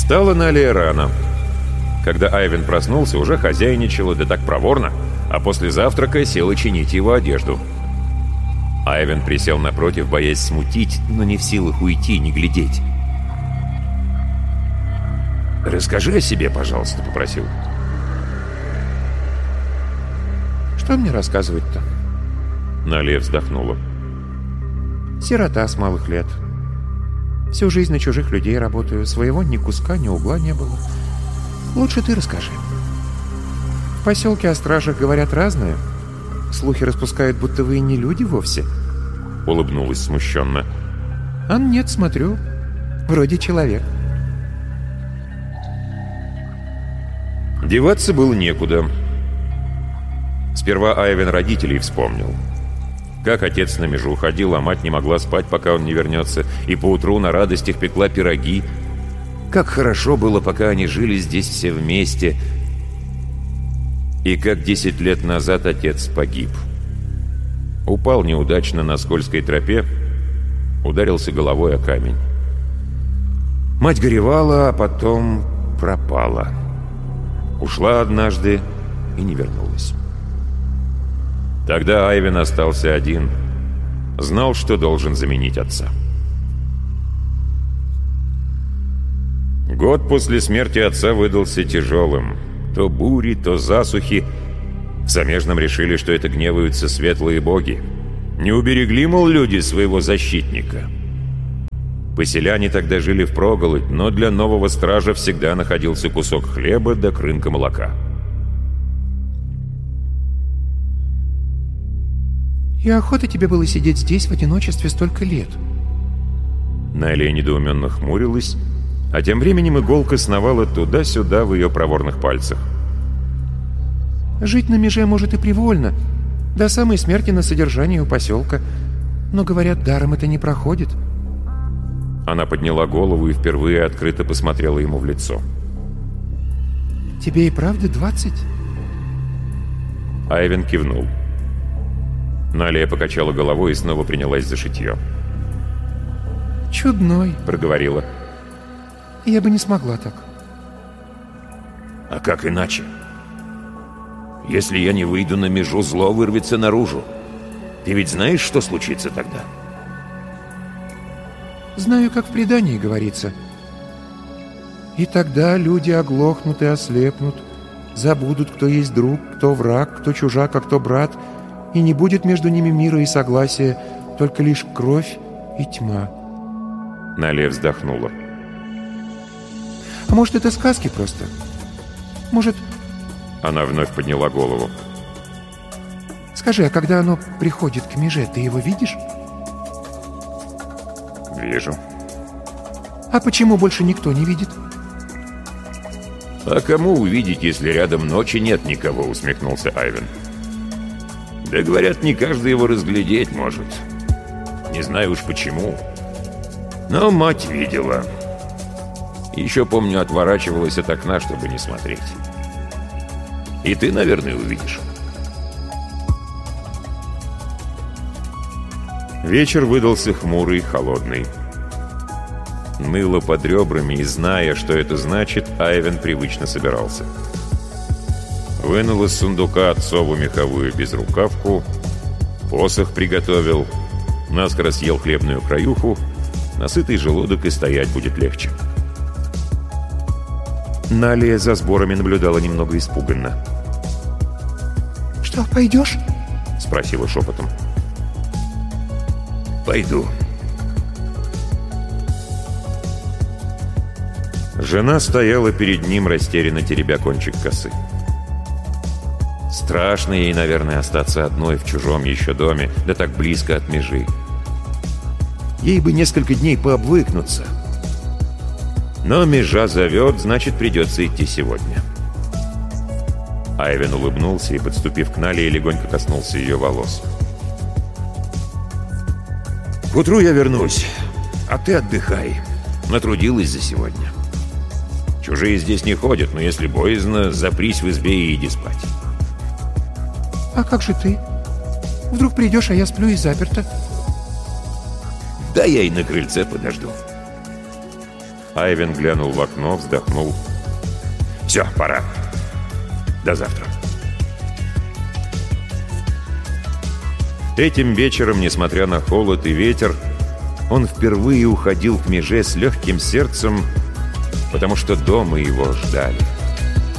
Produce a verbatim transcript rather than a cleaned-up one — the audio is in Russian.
Встала Налия рано. Когда Айвен проснулся, уже хозяйничала, да так проворно, а после завтрака села чинить его одежду. Айвен присел напротив, боясь смутить, но не в силах уйти, не глядеть. «Расскажи о себе, пожалуйста», — попросил. «Что мне рассказывать-то?» Налия вздохнула. «Сирота с малых лет. Всю жизнь на чужих людей работаю. Своего ни куска, ни угла не было. Лучше ты расскажи. В поселке о стражах говорят разное. Слухи распускают, будто вы и не люди вовсе». Улыбнулась смущенно. «А нет, смотрю. Вроде человек». Деваться было некуда. Сперва Айвен родителей вспомнил. Как отец на межу ходил, а мать не могла спать, пока он не вернется, и поутру на радостях пекла пироги. Как хорошо было, пока они жили здесь все вместе. И как десять лет назад отец погиб. Упал неудачно на скользкой тропе, ударился головой о камень. Мать горевала, а потом пропала. Ушла однажды и не вернулась. Тогда Айвен остался один. Знал, что должен заменить отца. Год после смерти отца выдался тяжелым. То бури, то засухи. В Замежном решили, что это гневаются светлые боги. Не уберегли, мол, люди своего защитника. Поселяне тогда жили впроголодь, но для нового стража всегда находился кусок хлеба да крынка молока. «И охота тебе было сидеть здесь в одиночестве столько лет?» Налия недоуменно хмурилась, а тем временем иголка сновала туда-сюда в ее проворных пальцах. «Жить на меже, может, и привольно, до самой смерти на содержании у поселка, но, говорят, даром это не проходит». Она подняла голову и впервые открыто посмотрела ему в лицо. «Тебе и правда двадцать?» Айвен кивнул. Налия покачала головой и снова принялась за шитье. «Чудной», — проговорила. «Я бы не смогла так». «А как иначе? Если я не выйду на межу, зло вырвется наружу. Ты ведь знаешь, что случится тогда?» «Знаю, как в предании говорится. И тогда люди оглохнут и ослепнут, забудут, кто есть друг, кто враг, кто чужак, а кто брат, и не будет между ними мира и согласия, только лишь кровь и тьма». Налия вздохнула. «А может, это сказки просто? Может...» Она вновь подняла голову. «Скажи, а когда оно приходит к меже, ты его видишь?» «Вижу». «А почему больше никто не видит?» «А кому увидеть, если рядом ночи нет никого?» — усмехнулся Айвен. «Да говорят, не каждый его разглядеть может. Не знаю уж почему. Но мать видела. Еще, помню, отворачивалась от окна, чтобы не смотреть. И ты, наверное, увидишь». Вечер выдался хмурый, холодный. Ныло под ребрами, и, зная, что это значит, Айвен привычно собирался. Вынул из сундука отцову меховую безрукавку, посох приготовил, наскоро съел хлебную краюху, на сытый желудок и стоять будет легче. Налия за сборами наблюдала немного испуганно. «Что, пойдешь?» — спросила шепотом. «Пойду». Жена стояла перед ним, растерянно теребя кончик косы. Страшно ей, наверное, остаться одной в чужом еще доме, да так близко от межи. Ей бы несколько дней пообвыкнуться. Но межа зовет, значит, придется идти сегодня. Айвен улыбнулся и, подступив к Налии, легонько коснулся ее волос. «К утру я вернусь, а ты отдыхай. Натрудилась за сегодня. Чужие здесь не ходят, но если боязно, запрись в избе и иди спать». «А как же ты? Вдруг придешь, а я сплю и заперта?» «Да я и на крыльце подожду». Айвен глянул в окно, вздохнул. «Все, пора. До завтра». Этим вечером, несмотря на холод и ветер, он впервые уходил к меже с легким сердцем, потому что дома его ждали.